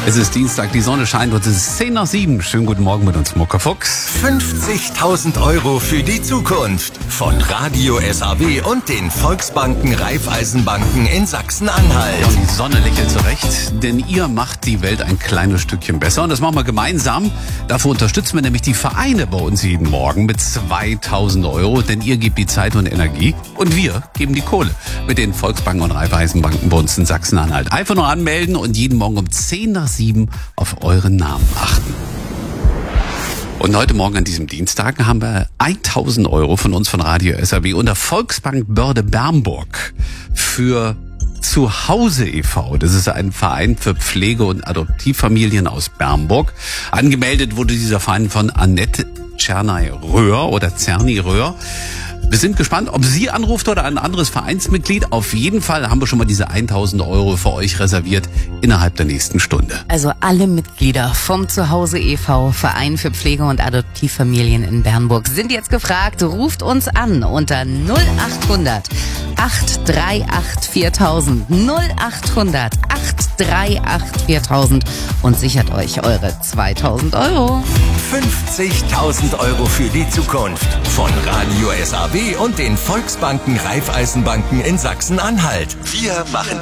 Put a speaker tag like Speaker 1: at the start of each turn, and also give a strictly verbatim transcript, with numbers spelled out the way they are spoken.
Speaker 1: Es ist Dienstag, die Sonne scheint und es ist zehn nach sieben. Schönen guten Morgen mit uns, Muckerfuchs.
Speaker 2: fünfzigtausend Euro für die Zukunft von Radio S A W und den Volksbanken Raiffeisenbanken in Sachsen-Anhalt.
Speaker 1: Ja, und die Sonne lächelt zurecht, denn ihr macht die Welt ein kleines Stückchen besser. Und das machen wir gemeinsam. Dafür unterstützen wir nämlich die Vereine bei uns jeden Morgen mit zweitausend Euro, denn ihr gebt die Zeit und Energie und wir geben die Kohle mit den Volksbanken und Raiffeisenbanken bei uns in Sachsen-Anhalt. Einfach nur anmelden und jeden Morgen um zehn nach sieben auf euren Namen achten. Und heute Morgen an diesem Dienstag haben wir tausend Euro von uns von Radio S A W und der Volksbank Börde Bernburg für Zuhause e V. Das ist ein Verein für Pflege- und Adoptivfamilien aus Bernburg. Angemeldet wurde dieser Verein von Annette Czernay-Röhr oder Czerny-Röhr. Wir sind gespannt, ob sie anruft oder ein anderes Vereinsmitglied. Auf jeden Fall haben wir schon mal diese tausend Euro für euch reserviert innerhalb der nächsten Stunde.
Speaker 3: Also alle Mitglieder vom Zuhause e V, Verein für Pflege- und Adoptivfamilien in Bernburg, sind jetzt gefragt. Ruft uns an unter null achthundert acht drei acht viertausend, null achthundert acht drei acht viertausend und sichert euch eure zweitausend Euro.
Speaker 2: fünfzigtausend Euro für die Zukunft von Radio S A W und den Volksbanken Raiffeisenbanken in Sachsen-Anhalt. Wir machen